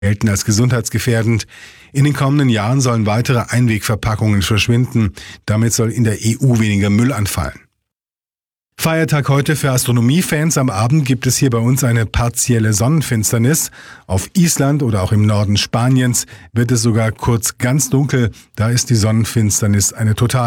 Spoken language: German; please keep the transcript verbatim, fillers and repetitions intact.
gelten als gesundheitsgefährdend. In den kommenden Jahren sollen weitere Einwegverpackungen verschwinden. Damit soll in der E U weniger Müll anfallen. Feiertag heute für Astronomiefans. Am Abend gibt es hier bei uns eine partielle Sonnenfinsternis. Auf Island oder auch im Norden Spaniens wird es sogar kurz ganz dunkel. Da ist die Sonnenfinsternis eine total